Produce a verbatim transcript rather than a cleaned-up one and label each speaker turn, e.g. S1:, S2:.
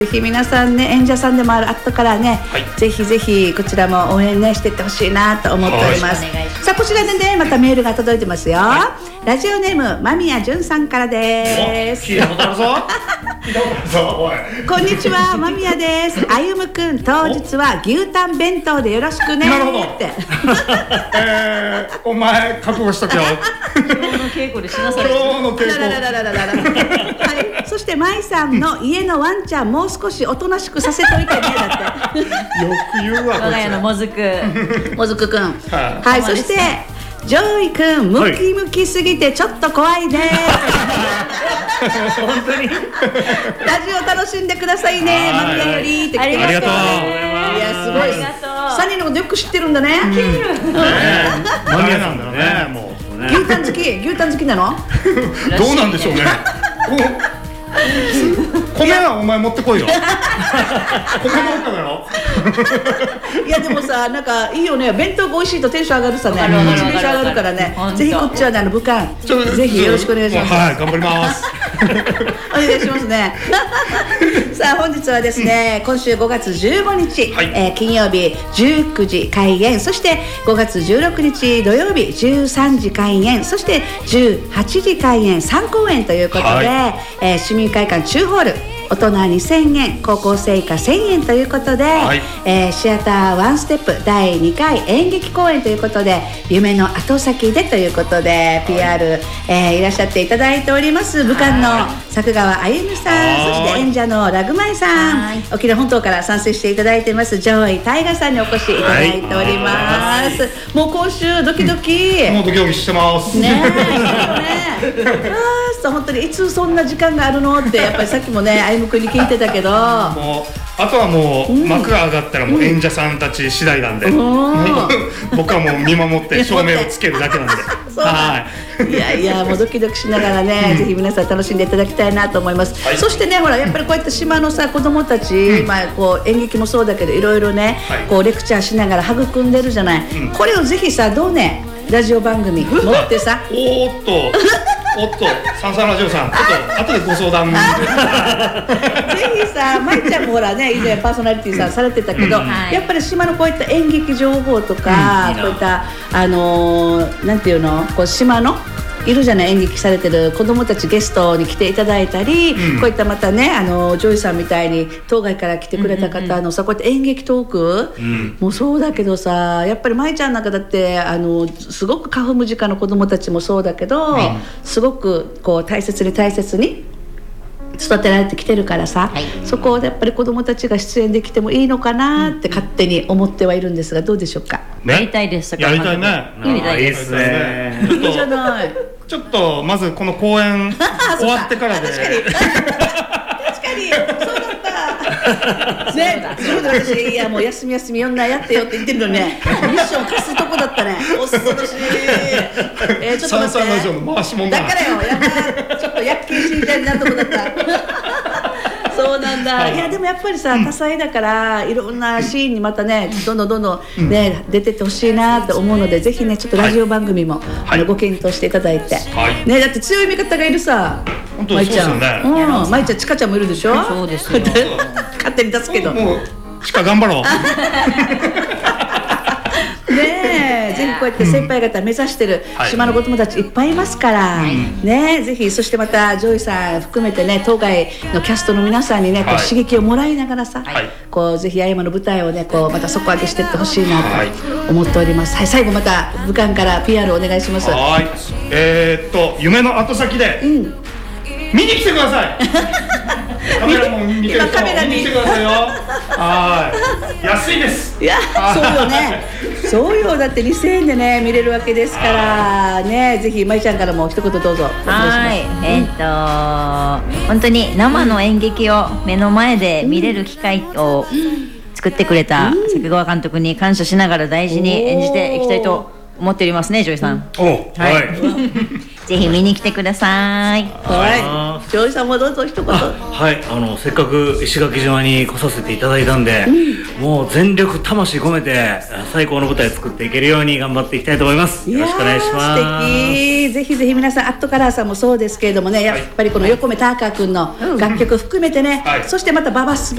S1: ぜひ皆さんね、演者さんでもあるあったからね、はい、ぜひぜひこちらも応援ねしていってほしいなと思っております。さあこちらでねまたメールが届いてますよ、はい、ラジオネーム間宮純さんからです。
S2: 聞いたことあるぞ聞いたことあるぞ。おい
S1: こんにちは間宮です。あゆむくん当日は牛タン弁当でよろしくね
S2: なるほど
S1: って
S2: えー、お前覚悟しとけよ
S3: 今日の稽古でしなさい。
S2: 今日の稽古
S1: はい、そしてまいさんの家のワンちゃんもう少しおとなしくさせといてねだって
S2: よく言うわ
S3: 我が家のもずく
S1: もずくくん
S2: は
S1: はい、そしてジョイくんムキムキすぎてちょっと怖いね
S2: 本当に
S1: ラジオ楽しんでくださいね間宮よりって来てますからね。
S2: ありがとう
S1: いやすごいサニーのことよく知ってるんだね。
S2: 間宮なんだろうね。もう
S1: 牛タン好き牛タン好きなの
S2: どうなんでしょうね。米はお前持ってこいよ。米農家だろ。
S1: いやでもさなんかいいよね、弁当が美味しいとテンション上がるさね、テンション上がるからね、ぜひこっちはねあの武漢ぜひよろしくお願いします。
S2: はい頑張ります。
S1: お願いしますね。さあ本日はですね今週ごがつじゅうごにち、はいえー、金曜日じゅうくじ開演、そしてごがつじゅうろくにち土曜日じゅうさんじ開演、そしてじゅうはちじ開演さんこうえんということで、はいえー、市民会館中ホール大人にせんえん高校生以下せんえんということで、はいえー、シアターワンステップだいにかい演劇公演ということで夢の後先でということで ピーアール、はいえー、いらっしゃっていただいております武漢の作川あゆみさん、そして演者のラグマイさん、沖縄本島から参戦していただいてますジョイ大河さんにお越しいただいております、はい、もう今週ドキドキ、
S2: うん、もうドキドキしてます
S1: ねえねえ本当にいつそんな時間があるのってやっぱりさっきもねあゆむくんに聞いてたけど、もう
S2: あとはもう、うん、幕が上がったらもう演者さんたち次第なんで、うん、僕はもう見守って照明をつけるだけなんで
S1: はい、いやいやもうドキドキしながらね、うん、ぜひ皆さん楽しんでいただきたいなと思います、はい、そしてねほらやっぱりこうやって島のさ子供たち、うんまあ、こう演劇もそうだけどいろいろね、はい、こうレクチャーしながら育んでるじゃない、うん、これをぜひさどうねラジオ番組持ってさ
S2: おーっとおっと、サンサンラジオさん、ちょっと後でご相談。ぜ
S1: ひさ、まいちゃんもほらね、以前パーソナリティさんされてたけど、うん、やっぱり島のこういった演劇情報とか、うん、こういったあのー、なんていうの、こう島のいるじゃない演劇されてる子どもたちゲストに来ていただいたり、うん、こういったまたねあのジョイさんみたいに当該から来てくれた方のさ、こうやって演劇トーク、うん、もうそうだけどさやっぱり舞ちゃんなんかだってあのすごくカフムジカの子どもたちもそうだけど、うん、すごくこう大切に大切に育てられてきてるからさ、はい、そこでやっぱり子どもたちが出演できてもいいのかなって勝手に思ってはいるんですがどうでしょうか。
S3: やりたいです。
S2: やりたいね。
S3: やりたいですね。
S1: いいじゃない。
S2: ちょっとまずこの公演終わってからで
S1: 確かに確かにそうだったね。自分で私いやもう休み休みよんなやってよって言ってるのにねミッション貸すとこだったね。恐ろしい。えー、ちょっと待って。サンサンラジオの回しもんだ。だからよやっぱちょっと薬系診断になるとこだった。そうなんだ、はい、いやでもやっぱりさ、うん、多彩だからいろんなシーンにまたねどんどんどんどん、ねうん、出てってほしいなと思うのでぜひねちょっとラジオ番組も、はい、ご検討していただいて、はいね、だって強い味方がいるさ
S2: 本当にそうですよね。
S1: うん、まいちゃんちかちゃんもいるでしょ。
S3: そうですよ
S1: 勝手に出すけど
S2: もうちか頑張ろう
S1: ねえ、ぜひこうやって先輩方目指してる島の子供たちいっぱいいますから、はい、ねぜひそしてまたジョイさん含めてね当該のキャストの皆さんにねこう刺激をもらいながらさ、はい、こうぜひ八重山の舞台をねこうまた底上げしていってほしいなと思っております、はい、最後また武漢から ピーアール お願いします。
S2: はい、えー、っと夢の後先で、うん、見に来てくださいカメラも見てる人も見に来てくださいよはい安いです。
S1: いやそうよねそうよだってにせんえんでね見れるわけですからね。ぜひまいちゃんからも一言どうぞ。
S3: はいえー、っと本当に生の演劇を目の前で見れる機会を作ってくれた作川監督に感謝しながら大事に演じていきたいと思っておりますねジョイさん、
S2: うん、おはい
S3: ぜひ見に来てください。
S1: はい。ジョージさんもどうぞ一言。
S4: はい、あのせっかく石垣島に来させていただいたんで、うん、もう全力魂込めて最高の舞台作っていけるように頑張っていきたいと思います。よろしくお願いします。
S1: 素敵。ぜひぜひ皆さん、アットカラーさんもそうですけれどもね、やっぱりこの横目ターカー君の楽曲含めてね、はい、そしてまたババス